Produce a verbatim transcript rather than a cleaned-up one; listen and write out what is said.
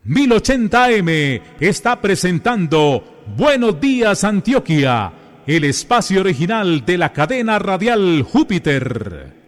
mil ochenta A M está presentando Buenos Días Antioquia, el espacio original de la cadena radial Júpiter.